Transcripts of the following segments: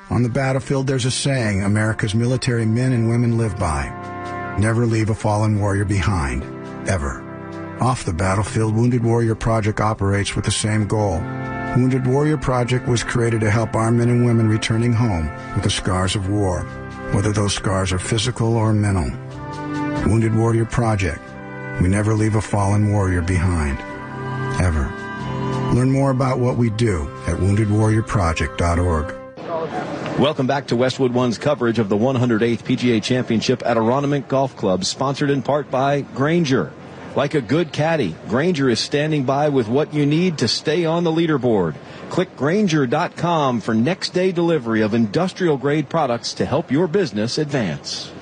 On the battlefield, there's a saying America's military men and women live by. Never leave a fallen warrior behind. Ever. Off the battlefield, Wounded Warrior Project operates with the same goal. Wounded Warrior Project was created to help our men and women returning home with the scars of war, whether those scars are physical or mental. Wounded Warrior Project. We never leave a fallen warrior behind. Ever. Learn more about what we do at woundedwarriorproject.org. Welcome back to Westwood One's coverage of the 108th PGA Championship at Aronimink Golf Club, sponsored in part by Grainger. Like a good caddy, Grainger is standing by with what you need to stay on the leaderboard. Click Grainger.com for next-day delivery of industrial-grade products to help your business advance.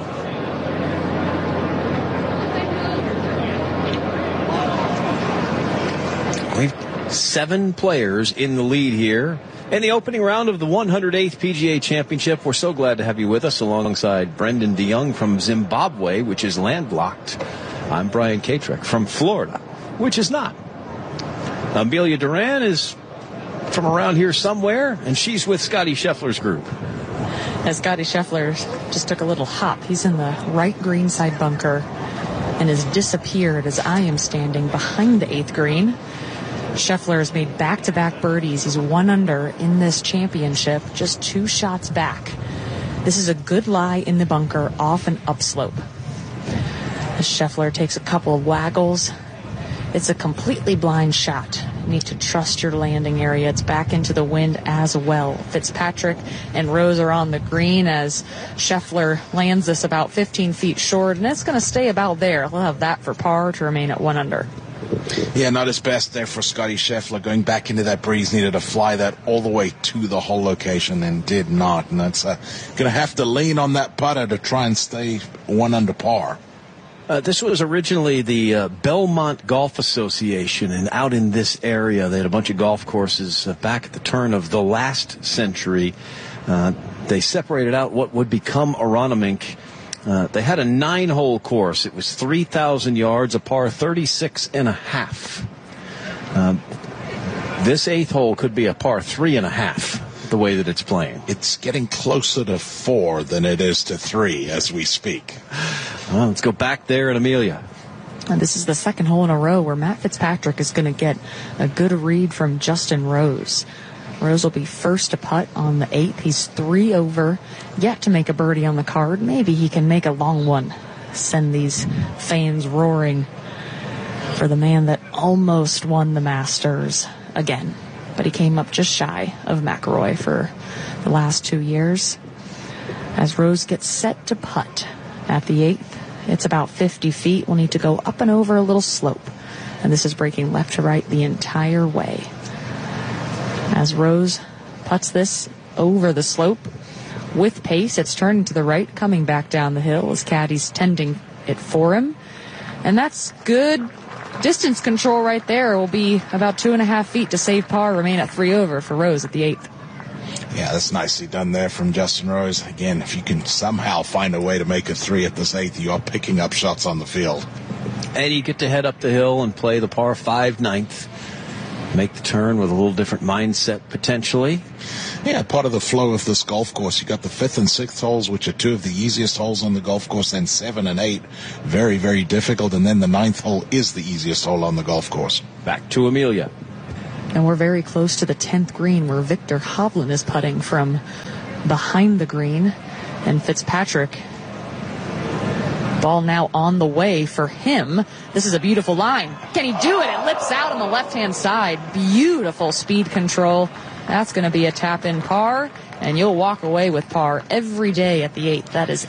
We've 7 players in the lead here. In the opening round of the 108th PGA Championship, we're so glad to have you with us alongside Brendan DeYoung from Zimbabwe, which is landlocked. I'm Brian Katrick from Florida, which is not. Amelia Duran is from around here somewhere, and she's with Scotty Scheffler's group. As Scotty Scheffler just took a little hop. He's in the right greenside bunker and has disappeared as I am standing behind the 8th green. Scheffler has made back-to-back birdies. He's 1 under in this championship, just 2 shots back. This is a good lie in the bunker off an upslope. As Scheffler takes a couple of waggles, it's a completely blind shot. You need to trust your landing area. It's back into the wind as well. Fitzpatrick and Rose are on the green as Scheffler lands this about 15 feet short, and it's going to stay about there. He'll have that for par to remain at 1 under. Yeah, not his best there for Scotty Scheffler. Going back into that breeze, needed to fly that all the way to the hole location and did not. And that's going to have to lean on that putter to try and stay 1 under par. This was originally the Belmont Golf Association, and out in this area, they had a bunch of golf courses back at the turn of the last century. They separated out what would become Aronimink. They had a 9-hole course. It was 3,000 yards, a par 36.5. This 8th hole could be a par 3.5. The way that it's playing. It's getting closer to 4 than it is to 3 as we speak. Well, let's go back there at Amelia. And this is the 2nd hole in a row where Matt Fitzpatrick is going to get a good read from Justin Rose. Rose will be first to putt on the 8th. He's 3 over, yet to make a birdie on the card. Maybe he can make a long one. Send these fans roaring for the man that almost won the Masters again. But he came up just shy of McIlroy for the last 2 years. As Rose gets set to putt at the 8th, it's about 50 feet. We'll need to go up and over a little slope. And this is breaking left to right the entire way. As Rose putts this over the slope with pace, it's turning to the right, coming back down the hill as caddy's tending it for him. And that's good distance control right there. Will be about 2.5 feet to save par, remain at 3 over for Rose at the 8th. Yeah, that's nicely done there from Justin Rose. Again, if you can somehow find a way to make a 3 at this 8th, you are picking up shots on the field. And you get to head up the hill and play the par 5 9th. Make the turn with a little different mindset potentially. Yeah, part of the flow of this golf course. You got the 5th and 6th holes, which are 2 of the easiest holes on the golf course. Then 7 and 8, very, very difficult. And then the 9th hole is the easiest hole on the golf course. Back to Amelia. And we're very close to the 10th green where Victor Hovland is putting from behind the green. And Fitzpatrick, ball now on the way for him. This is a beautiful line. Can he do it? It lips out on the left-hand side. Beautiful speed control. That's going to be a tap-in par, and you'll walk away with par every day at the 8th. That is